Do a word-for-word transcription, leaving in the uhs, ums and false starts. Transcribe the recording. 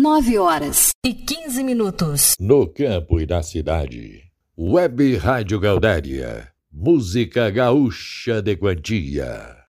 nove horas e quinze minutos. No campo e na cidade. Web Rádio Gaudéria. Música gaúcha de quantia.